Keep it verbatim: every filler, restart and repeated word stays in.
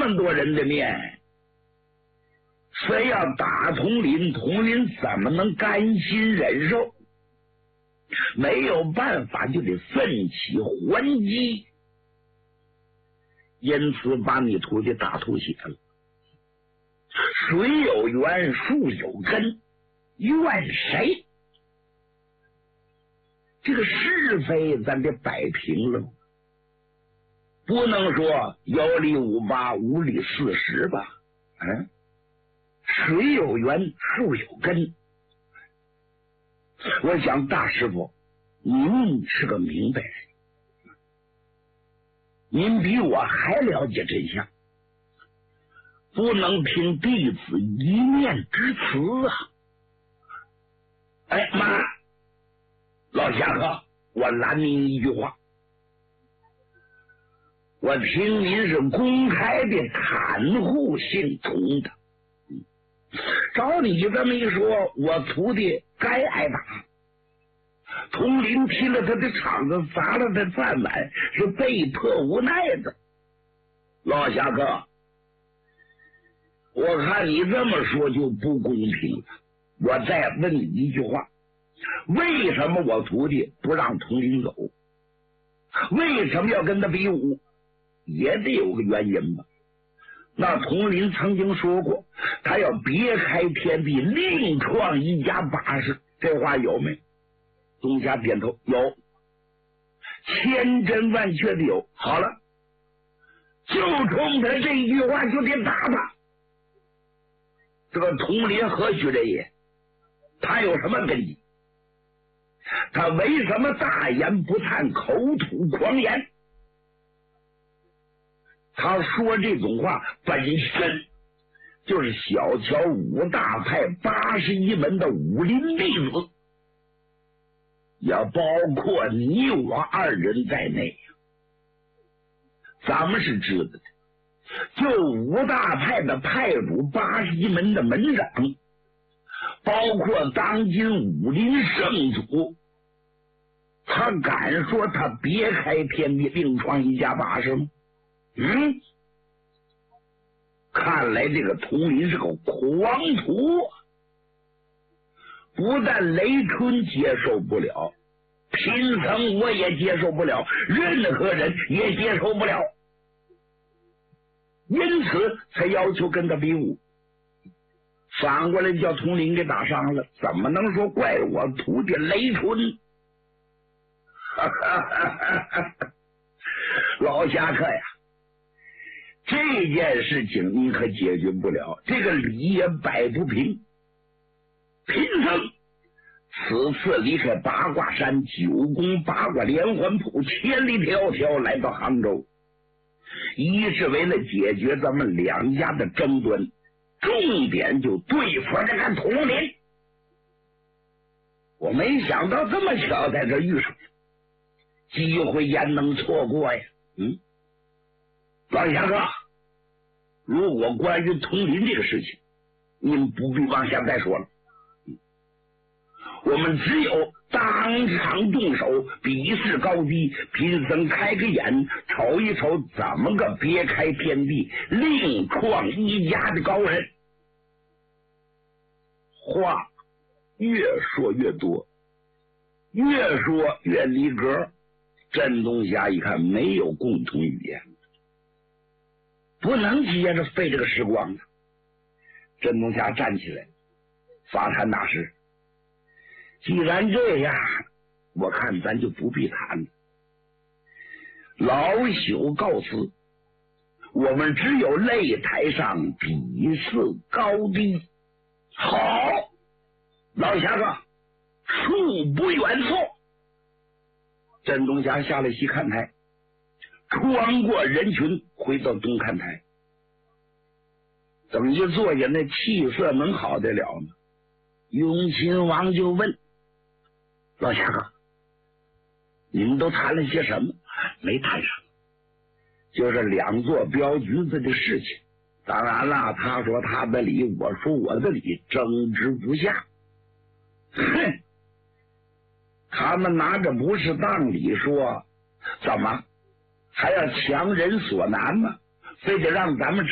么多人的面，非要打统领，统领怎么能甘心忍受？没有办法，就得奋起还击，因此把你徒弟打吐血了。水有源，树有根，怨谁？这个是非咱得摆平了，不能说有理五八，无理四十吧？嗯，水有源，树有根。我想大师傅，您是个明白人，您比我还了解真相，不能凭弟子一面之词啊！哎妈，老侠客，我拦您一句话，我听您是公开的袒护姓童的，照你这么一说，我徒弟该挨打。统领踢了他的场子，砸了他饭碗，是被迫无奈的。老侠客，我看你这么说就不公平了。我再问你一句话，为什么我徒弟不让统领走？为什么要跟他比武？也得有个原因吧。那统领曾经说过，他要别开天地，另创一家把式，这话有没？东家点头，有，千真万确的有。好了，就冲他这一句话就得打他。这个统领何许人也？他有什么根基？他为什么大言不惭，口吐狂言？他说这种话本身就是小瞧五大派八十一门的武林弟子，也包括你我二人在内。咱们是知道的，就五大派的派主，八十一门的门长，包括当今武林圣主，他敢说他别开天地，另创一家把式吗？嗯，看来这个统领是个狂徒，不但雷春接受不了，贫僧我也接受不了，任何人也接受不了，因此才要求跟他比武。反过来叫统领给打伤了，怎么能说怪我徒弟雷春？老侠客呀，这件事情你可解决不了，这个理也摆不平。贫僧此次离开八卦山，九宫八卦连环谱，千里迢迢来到杭州，一是为了解决咱们两家的争端，重点就对付这个统领。我没想到这么巧在这遇上，机会焉能错过呀？嗯，老侠客，如果关于统领这个事情，您不必往下再说了。我们只有当场动手，比试高低，贫僧开个眼，瞅一瞅怎么个别开天地，另创一家的高人。话越说越多，越说越离格。镇东侠一看没有共同语言，不能接着费这个时光了。镇东侠站起来，法坛大师，既然这样，我看咱就不必谈了。老朽告辞，我们只有擂台上比试高低。好，老侠客，恕不远送。镇东侠下了西看台，穿过人群回到东看台。等一坐下，那气色能好得了吗？永亲王就问老侠客，你们都谈了些什么？没谈什么，就是两座镖局子的事情。当然了，他说他的理，我说我的理，争执不下。哼，他们拿着不是当理说，怎么还要强人所难吗？非得让咱们